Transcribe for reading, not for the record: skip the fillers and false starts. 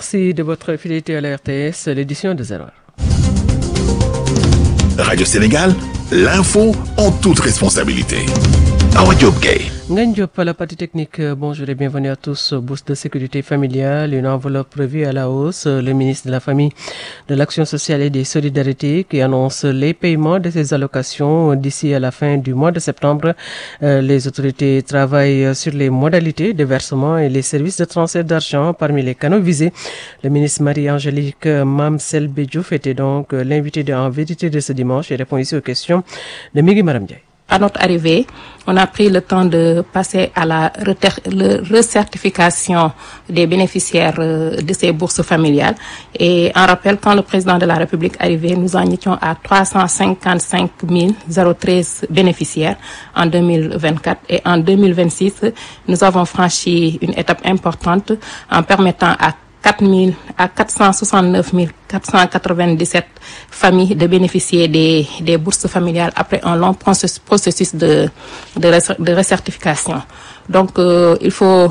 Merci de votre fidélité à la RTS, l'édition de 0h. Radio Sénégal, l'info en toute responsabilité. Awa Diop Gueye. Ngagne Diop à la partie technique, bonjour et bienvenue à tous. Bourse de sécurité familiale, une enveloppe prévue à la hausse. Le ministre de la Famille, de l'Action sociale et des Solidarités qui annonce les paiements de ces allocations d'ici à la fin du mois de septembre. Les autorités travaillent sur les modalités de versement et les services de transfert d'argent parmi les canaux visés. Le ministre Marie-Angélique Mamselbe Diouf était donc l'invité en vérité de ce dimanche et répond ici aux questions de Migui Maram Ndiaye. À notre arrivée, on a pris le temps de passer à la recertification des bénéficiaires de ces bourses familiales. Et en rappel, quand le président de la République arrivait, nous en étions à 355 013 bénéficiaires en 2024. Et en 2026, nous avons franchi une étape importante en permettant à 469 497 familles de bénéficier des bourses familiales après un long processus de recertification. Donc, il faut